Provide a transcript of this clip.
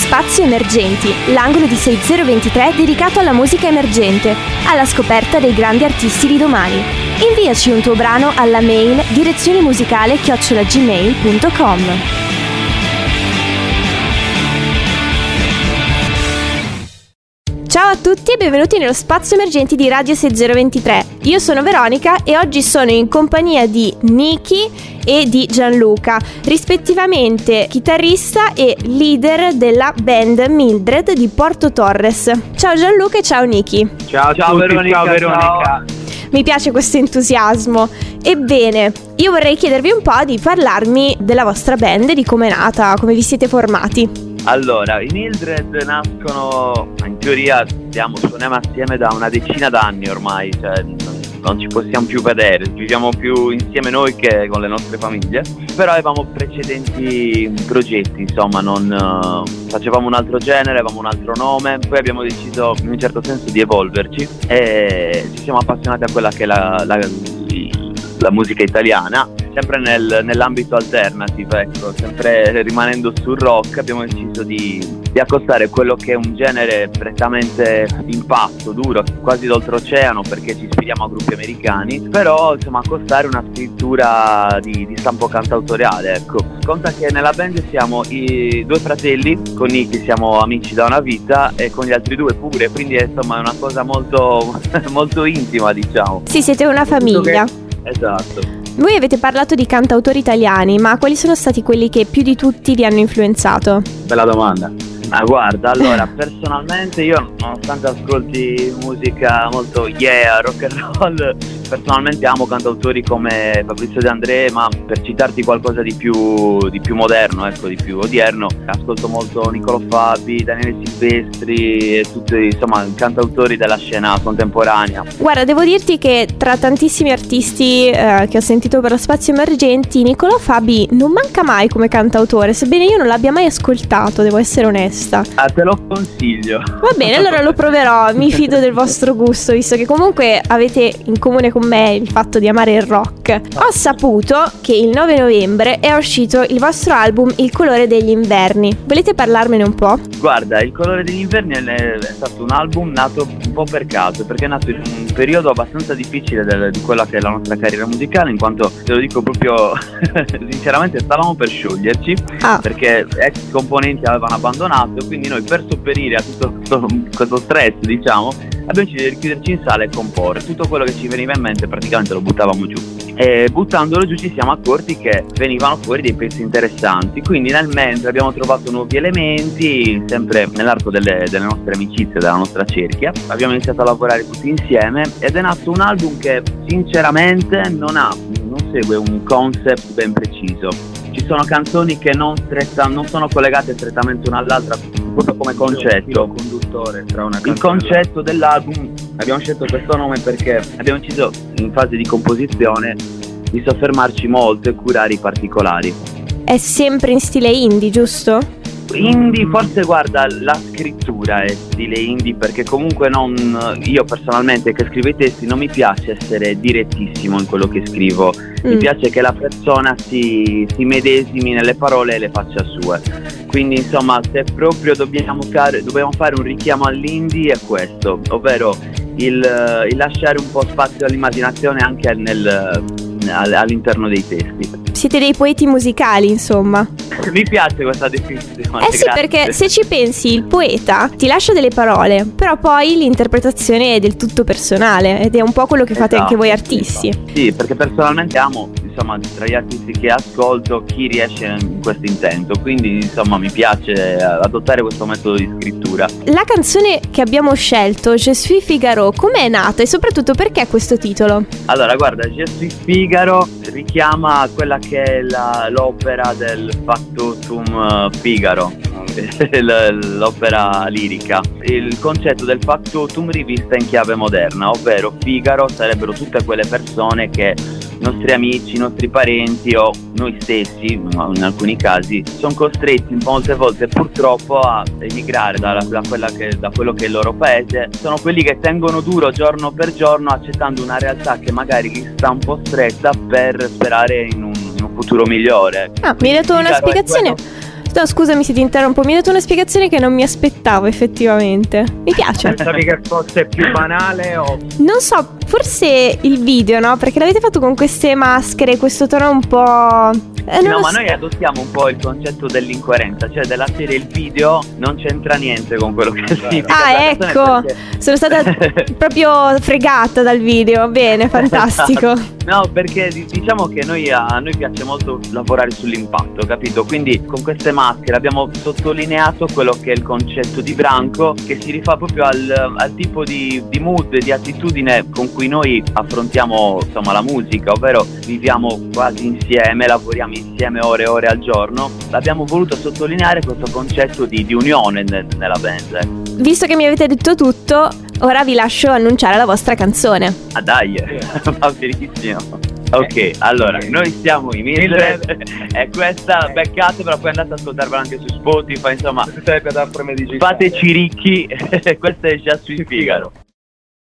Spazio Emergenti, l'angolo di 6023 dedicato alla musica emergente, alla scoperta dei grandi artisti di domani. Inviaci un tuo brano alla mail direzionemusicale@gmail.com. Ciao a tutti e benvenuti nello Spazio Emergenti di Radio 6023. Io sono Veronica e oggi sono in compagnia di Niki e di Gianluca, rispettivamente chitarrista e leader della band Mildred di Porto Torres. Ciao Gianluca e ciao Niki. Ciao Veronica. Ciao Veronica. Mi piace questo entusiasmo. Ebbene, io vorrei chiedervi un po' di parlarmi della vostra band, di come è nata, come vi siete formati. Allora, i Mildred nascono, in teoria suoniamo assieme da una decina d'anni ormai, cioè non ci possiamo più vedere, viviamo più insieme noi che con le nostre famiglie, però avevamo precedenti progetti, insomma, non facevamo un altro genere, avevamo un altro nome, poi abbiamo deciso in un certo senso di evolverci e ci siamo appassionati a quella che è la musica italiana, sempre nell'ambito alternative, ecco, sempre rimanendo sul rock. Abbiamo deciso di accostare quello che è un genere prettamente d'impatto, duro, quasi d'oltreoceano, perché ci ispiriamo a gruppi americani, però insomma accostare una scrittura di stampo cantautoriale, ecco. Conta che nella band siamo i due fratelli, con Niki siamo amici da una vita e con gli altri due pure, quindi è insomma una cosa molto molto intima, diciamo. Sì, siete una famiglia. Esatto. Voi avete parlato di cantautori italiani, ma quali sono stati quelli che più di tutti vi hanno influenzato? Bella domanda. Guarda, allora, personalmente io, nonostante ascolti musica molto rock and roll, personalmente amo cantautori come Fabrizio De André, ma per citarti qualcosa di più moderno, ecco, di più odierno, ascolto molto Niccolò Fabi, Daniele Silvestri e tutti, insomma, cantautori della scena contemporanea. Guarda, devo dirti che tra tantissimi artisti che ho sentito per lo Spazio Emergenti, Niccolò Fabi non manca mai come cantautore, sebbene io non l'abbia mai ascoltato, devo essere onesta. Te lo consiglio. Va bene, allora lo proverò, mi fido del vostro gusto, visto che comunque avete in comune con me il fatto di amare il rock. Ho saputo che il 9 novembre è uscito il vostro album Il colore degli inverni. Volete parlarmene un po'? Guarda, Il colore degli inverni è stato un album nato un po' per caso, perché è nato in un periodo abbastanza difficile di quella che è la nostra carriera musicale, in quanto, te lo dico proprio sinceramente, stavamo per scioglierci, perché ex componenti avevano abbandonato, quindi noi, per sopperire a tutto questo stress, diciamo, abbiamo deciso di richiuderci in sala e comporre. Tutto quello che ci veniva in mente praticamente lo buttavamo giù, e buttandolo giù ci siamo accorti che venivano fuori dei pezzi interessanti, quindi nel mentre abbiamo trovato nuovi elementi, sempre nell'arco delle nostre amicizie, della nostra cerchia, abbiamo iniziato a lavorare tutti insieme ed è nato un album che sinceramente non segue un concept ben preciso. Ci sono canzoni che non sono collegate strettamente una all'altra, proprio come concetto. Filo conduttore tra una canzone. Il concetto dell'album, abbiamo scelto questo nome perché abbiamo deciso in fase di composizione di soffermarci molto e curare i particolari. È sempre in stile indie, giusto? Indie, forse, guarda, la scrittura è stile indie, perché comunque io personalmente che scrivo i testi non mi piace essere direttissimo in quello che scrivo, mi piace che la persona si medesimi nelle parole e le faccia sue, quindi insomma, se proprio dobbiamo fare un richiamo all'indie è questo, ovvero il lasciare un po' spazio all'immaginazione anche all'interno dei testi. Siete dei poeti musicali, insomma. Mi piace questa definizione. Sì, grazie. Perché se ci pensi, il poeta ti lascia delle parole, però poi l'interpretazione è del tutto personale ed è un po' quello che fate anche voi artisti. Sì, perché personalmente amo, insomma, tra gli artisti che ascolto, chi riesce in questo intento, quindi insomma mi piace adottare questo metodo di scrittura. La canzone che abbiamo scelto, Je suis Figaro, com'è nata e soprattutto perché questo titolo? Allora, guarda, Je suis Figaro richiama quella che è l'opera del Factotum Figaro, l'opera lirica. Il concetto del factotum rivista in chiave moderna, ovvero Figaro sarebbero tutte quelle persone che i nostri amici, i nostri parenti o noi stessi, in alcuni casi, sono costretti molte volte purtroppo a emigrare da quello che è il loro paese. Sono quelli che tengono duro giorno per giorno, accettando una realtà che magari gli sta un po' stretta per sperare in un futuro migliore. Mi hai dato una spiegazione No, scusami se ti interrompo, mi hai dato una spiegazione che non mi aspettavo effettivamente. Mi piace. Pensavi che fosse più banale o... Non so, forse il video, no? Perché l'avete fatto con queste maschere, questo tono un po'... no, ma noi adottiamo un po' il concetto dell'incoerenza, cioè della serie il video non c'entra niente con quello che significa. Ah, ecco, sono stata proprio fregata dal video, bene, fantastico. No, perché diciamo che a noi piace molto lavorare sull'impatto, capito? Quindi con queste maschere abbiamo sottolineato quello che è il concetto di branco, che si rifà proprio al tipo di mood, di attitudine con cui noi affrontiamo insomma la musica, ovvero viviamo quasi insieme, lavoriamo insieme ore e ore al giorno. Abbiamo voluto sottolineare questo concetto di unione nella band. Visto che mi avete detto tutto, ora vi lascio annunciare la vostra canzone. Ah dai, va benissimo. Ok, allora, noi siamo i Mildred e questa beccatevela, poi andate ad ascoltarvela anche su Spotify, insomma, tutte le piattaforme digitali. fateci ricchi, questa è già sui Figaro.